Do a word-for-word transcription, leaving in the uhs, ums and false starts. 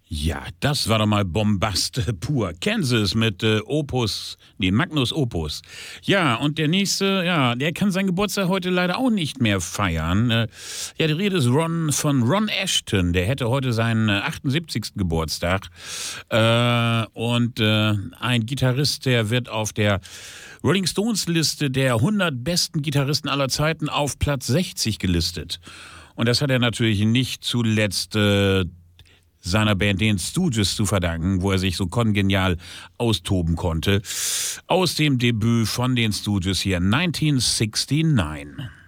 Ja, das war doch mal Bombast pur. Kansas mit äh, Opus, nee, Magnus Opus. Ja, und der nächste, ja, der kann seinen Geburtstag heute leider auch nicht mehr feiern. Äh, ja, die Rede ist Ron, von Ron Asheton. Der hätte heute seinen äh, achtundsiebzigsten Geburtstag. Äh, und äh, ein Gitarrist, der wird auf der Rolling Stones Liste der hundert besten Gitarristen aller Zeiten auf Platz sechzig gelistet. Und das hat er natürlich nicht zuletzt äh, seiner Band den Stooges zu verdanken, wo er sich so kongenial austoben konnte. Aus dem Debüt von den Stooges hier neunzehnhundertneunundsechzig.